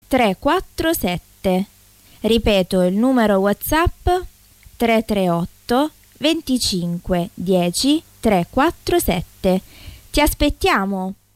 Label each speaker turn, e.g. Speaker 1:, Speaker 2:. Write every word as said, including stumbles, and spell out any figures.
Speaker 1: tre quattro sette. Ripeto il numero WhatsApp tre tre otto venticinque dieci tre quattro sette. Ti aspettiamo!